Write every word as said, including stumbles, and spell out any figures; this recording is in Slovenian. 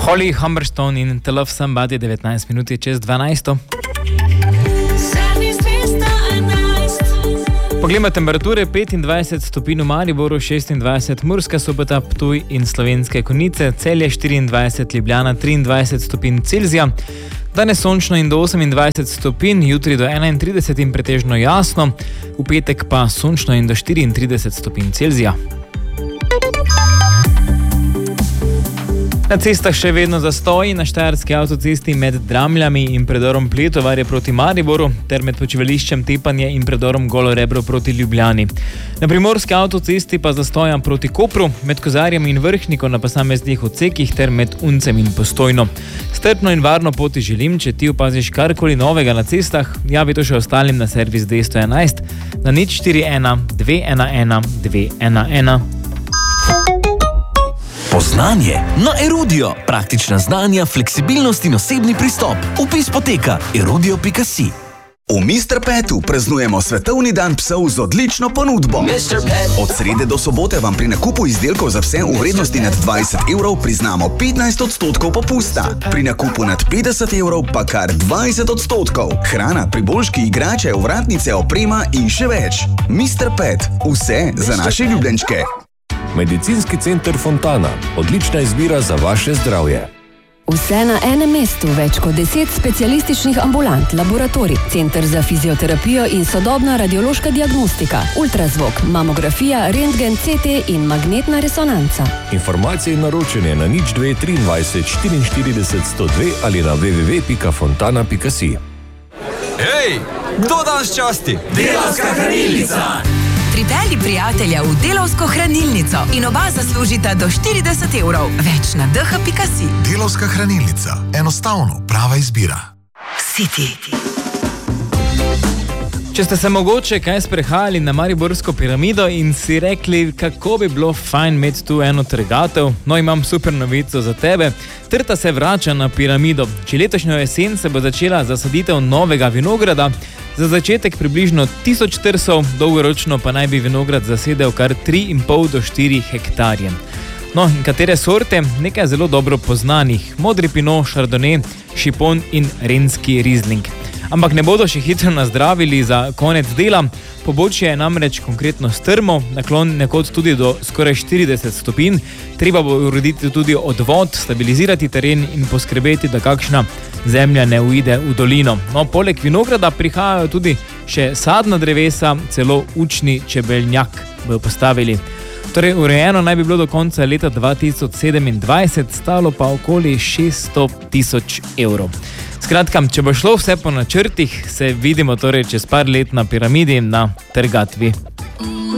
Holly Humberstone in To Love Somebody, devetnajst minut je čez dvanajsto. Poglejmo temperature, petindvajset stopinj v Mariboru, šestindvajset Murska Sobota, Ptuj in Slovenske Konjice, Celje štiriindvajset, Ljubljana triindvajset stopinj Celzija. Danes sončno in do osemindvajset stopinj, jutri do enaintrideset in pretežno jasno, v petek pa sončno in do štiriintrideset stopinj Celzija. Na cestah še vedno zastoji, na štajerski avtocesti med Dramljami in predorom Pletovarje proti Mariboru ter med počivališčem Tepanje in predorom Golo Rebro proti Ljubljani. Na primorski avtocesti pa zastoja proti Kopru, med Kozarjem in Vrhniko na posameznih odsekih ter med Uncem in Postojno. Strpno in varno poti želim, če ti opaziš karkoli novega na cestah, javi to še ostalim na servis D sto enajst na nič štiri ena dve ena ena dve ena ena. Poznanje na Erudio. Praktična znanja, fleksibilnost in osebni pristop. Vpis poteka erudio pika si. V mister Petu praznujemo svetovni dan psov z odlično ponudbo. Od srede do sobote vam pri nakupu izdelkov za pse v vrednosti nad dvajset evrov priznamo petnajst odstotkov popusta. Pri nakupu nad petdeset evrov pa kar dvajset odstotkov. Hrana, priboljški, igrače, ovratnice, oprema in še več. mister Pet. Vse za naše ljubljenčke. Medicinski center Fontana. Odlična izbira za vaše zdravje. Vse na enem mestu, več kot deset specialističnih ambulant, laboratorij, center za fizioterapijo in sodobna radiološka diagnostika, ultrazvok, mamografija, rentgen, C T in magnetna resonanca. Informacije in naročanje na nič dve triindvajset štiriinštirideset sto dve ali na w w w pika fontana pika si. Hej, kdo danes časti? Delavska hranilnica! Pripelji prijatelja v Delavsko hranilnico in oba zaslužita do štirideset evrov. Več na d h pika si. Delavska hranilnica. Enostavno, prava izbira. City. Če ste se mogoče kaj sprehajali na Mariborsko piramido in si rekli, kako bi bilo fajn imeti tu eno trgatev, no, imam super novico za tebe. Trta se vrača na piramido. Če letošnjo jesen se bo začela zasaditev novega vinograda, za začetek približno tisoč trsov, dolgoročno pa naj bi vinograd zasedel kar tri in pol do štiri hektarje. No, in katere sorte? Nekaj zelo dobro poznanih. Modri pinot, šardonnay, šipon in renski rizling. Ampak ne bodo še hitro nazdravili za konec dela. Pobočje je namreč konkretno strmo, naklon nekod tudi do skoraj štirideset stopinj. Treba bo urediti tudi odvod, stabilizirati teren in poskrbeti, da kakšna zemlja ne uide v dolino. No, poleg vinograda prihajajo tudi še sadna drevesa, celo učni čebeljnjak bojo postavili. Torej, urejeno naj bi bilo do konca leta dva tisoč sedemindvajset, stalo pa okoli šeststo tisoč evrov. Skratka, če bo šlo vse po načrtih, se vidimo torej čez par let na piramidi na trgatvi.